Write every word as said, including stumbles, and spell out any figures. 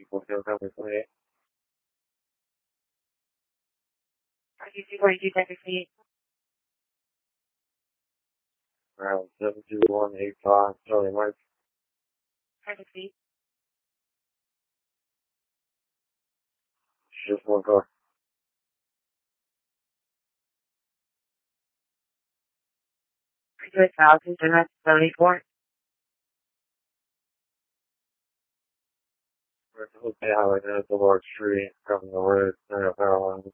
four seven Copy twenty-eight. R T C forty-two, Texas eight. Around seven two one eight five, Charlie Mike. Texas eight. Just one car. Graduate Falcon, General seventy-four. We're at the Highway, there's the large tree covering the road, center of power lines.